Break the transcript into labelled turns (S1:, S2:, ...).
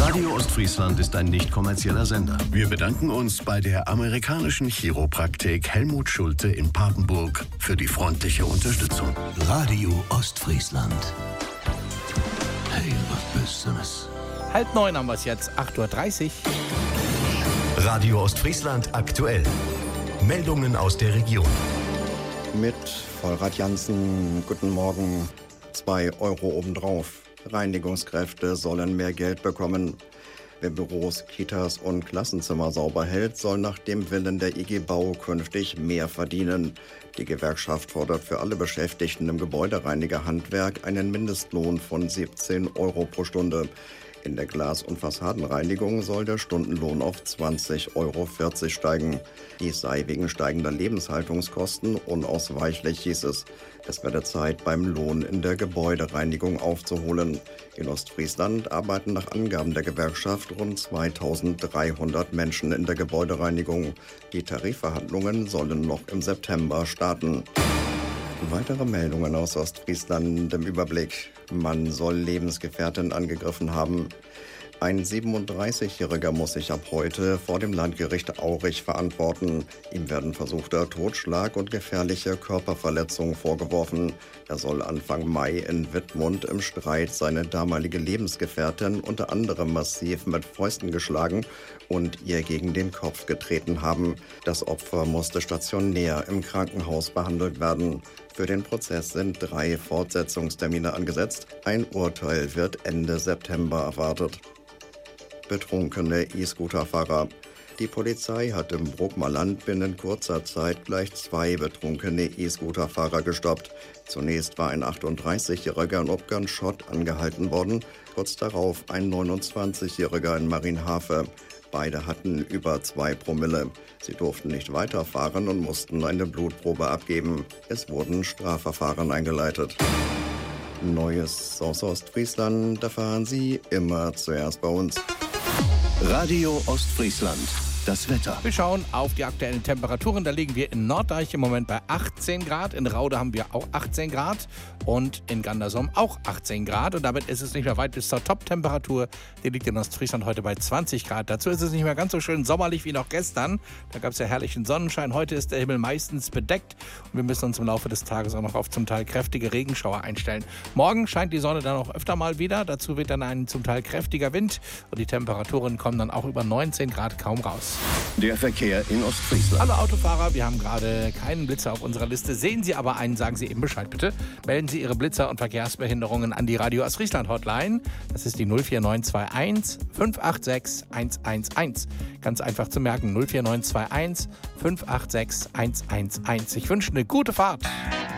S1: Radio Ostfriesland ist ein nicht kommerzieller Sender. Wir bedanken uns bei der amerikanischen Chiropraktik Helmut Schulte in Papenburg für die freundliche Unterstützung.
S2: Radio Ostfriesland. Hey, was Besseres.
S3: 8:30 haben wir es jetzt, 8:30 Uhr.
S1: Radio Ostfriesland aktuell. Meldungen aus der Region.
S4: Mit Vollrad Jansen, guten Morgen. 2 Euro obendrauf. Reinigungskräfte sollen mehr Geld bekommen. Wer Büros, Kitas und Klassenzimmer sauber hält, soll nach dem Willen der IG Bau künftig mehr verdienen. Die Gewerkschaft fordert für alle Beschäftigten im Gebäudereinigerhandwerk einen Mindestlohn von 17 Euro pro Stunde. In der Glas- und Fassadenreinigung soll der Stundenlohn auf 20,40 Euro steigen. Dies sei wegen steigender Lebenshaltungskosten unausweichlich, hieß es. Es werde Zeit, beim Lohn in der Gebäudereinigung aufzuholen. In Ostfriesland arbeiten nach Angaben der Gewerkschaft rund 2300 Menschen in der Gebäudereinigung. Die Tarifverhandlungen sollen noch im September starten. Weitere Meldungen aus Ostfriesland im Überblick. Mann soll Lebensgefährtin angegriffen haben. Ein 37-Jähriger muss sich ab heute vor dem Landgericht Aurich verantworten. Ihm werden versuchter Totschlag und gefährliche Körperverletzung vorgeworfen. Er soll Anfang Mai in Wittmund im Streit seine damalige Lebensgefährtin unter anderem massiv mit Fäusten geschlagen und ihr gegen den Kopf getreten haben. Das Opfer musste stationär im Krankenhaus behandelt werden. Für den Prozess sind 3 Fortsetzungstermine angesetzt. Ein Urteil wird Ende September erwartet. Betrunkene E-Scooter-Fahrer. Die Polizei hat im Bruckmer Land binnen kurzer Zeit gleich 2 betrunkene E-Scooter-Fahrer gestoppt. Zunächst war ein 38-Jähriger in Obgernschott angehalten worden, kurz darauf ein 29-Jähriger in Marienhafe. Beide hatten über 2 Promille. Sie durften nicht weiterfahren und mussten eine Blutprobe abgeben. Es wurden Strafverfahren eingeleitet. Neues aus Ostfriesland erfahren Sie immer zuerst bei uns.
S1: Radio Ostfriesland. Das Wetter.
S3: Wir schauen auf die aktuellen Temperaturen. Da liegen wir in Norddeich im Moment bei 18 Grad. In Raude haben wir auch 18 Grad. Und in Gandersom auch 18 Grad. Und damit ist es nicht mehr weit bis zur Top-Temperatur. Die liegt in Ostfriesland heute bei 20 Grad. Dazu ist es nicht mehr ganz so schön sommerlich wie noch gestern. Da gab es ja herrlichen Sonnenschein. Heute ist der Himmel meistens bedeckt. Und wir müssen uns im Laufe des Tages auch noch auf zum Teil kräftige Regenschauer einstellen. Morgen scheint die Sonne dann auch öfter mal wieder. Dazu wird dann ein zum Teil kräftiger Wind. Und die Temperaturen kommen dann auch über 19 Grad kaum raus.
S1: Der Verkehr in Ostfriesland.
S3: Alle Autofahrer, wir haben gerade keinen Blitzer auf unserer Liste. Sehen Sie aber einen, sagen Sie eben Bescheid bitte. Melden Sie Ihre Blitzer und Verkehrsbehinderungen an die Radio Ostfriesland Hotline. Das ist die 04921 586 111. Ganz einfach zu merken, 04921 586 111. Ich wünsche eine gute Fahrt.